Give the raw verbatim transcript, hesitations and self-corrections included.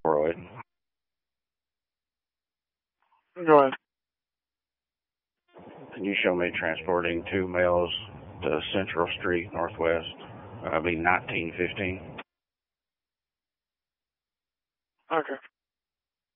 Royd. Go ahead. Can you show me transporting two males to Central Street Northwest? That'll be nineteen fifteen. Okay.